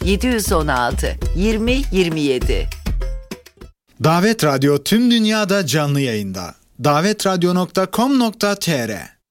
716 20 27. Davet Radyo tüm dünyada canlı yayında. davetradyo.com.tr